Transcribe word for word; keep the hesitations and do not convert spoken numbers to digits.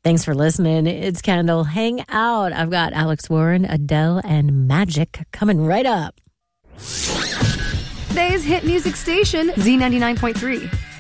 Thanks for listening. It's Kendall. Hang out. I've got Alex Warren, Adele, and Magic coming right up. Today's hit music station, Z ninety-nine point three.